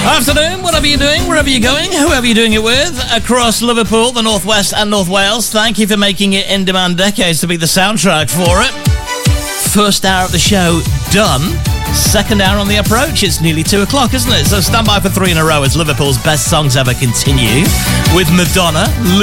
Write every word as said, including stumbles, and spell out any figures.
Afternoon, whatever you're doing, wherever you're going, whoever you're doing it with, across Liverpool, the North West and North Wales, thank you for making it In Demand Decades to be the soundtrack for it. First hour of the show done. Second hour on the approach. It's nearly two o'clock, isn't it? So stand by for three in a row as Liverpool's best songs ever continue with Madonna.